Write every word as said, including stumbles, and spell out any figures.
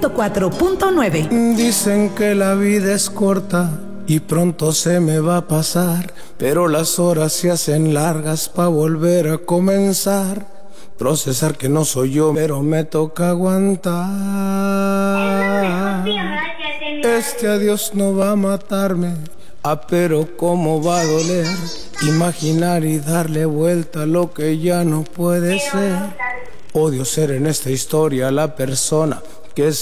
ciento cuatro punto nueve. Dicen que la vida es corta y pronto se me va a pasar, pero las horas se hacen largas pa' volver a comenzar. Procesar que no soy yo, pero me toca aguantar. Este adiós no va a matarme, ah, pero cómo va a doler. Imaginar y darle vuelta a lo que ya no puede ser. Odio ser en esta historia la persona que se